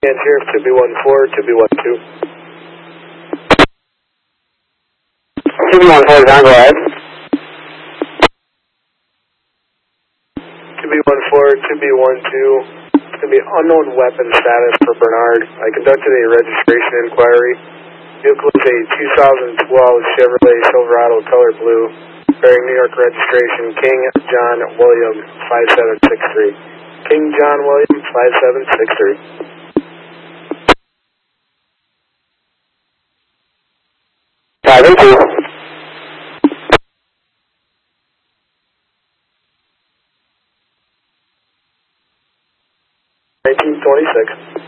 And Sheriff 2B14, 2B12. 2B14 is on, go ahead. 2B14, 2B12. It's going to be unknown weapon status for Bernard. I conducted a registration inquiry. Vehicle is a 2012 Chevrolet Silverado color blue, bearing New York registration, King John William 5763. King John William 5763. Thank you. 1926.